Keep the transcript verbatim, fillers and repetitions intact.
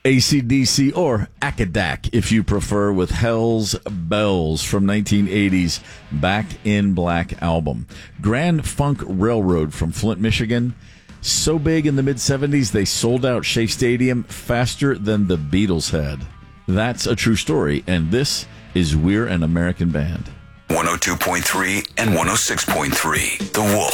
A C D C, or Akadak, if you prefer, with Hell's Bells from nineteen eighty's Back in Black album. Grand Funk Railroad from Flint, Michigan. So big in the mid-seventies, they sold out Shea Stadium faster than the Beatles had. That's a true story, and this is We're an American Band. one oh two point three and one oh six point three, The Wolf.